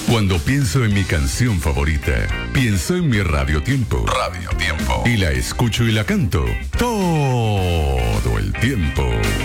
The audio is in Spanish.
Cuando pienso en mi canción favorita, pienso en mi Radio Tiempo. Radio Tiempo. Y la escucho y la canto todo el tiempo.